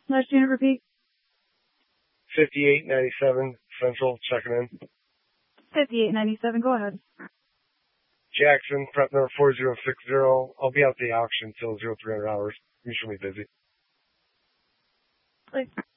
Last unit, repeat. 5897 Central, checking in. 5897, go ahead. Jackson, prep number 4060. I'll be out at the auction until 0300 hours. Usually busy. Please.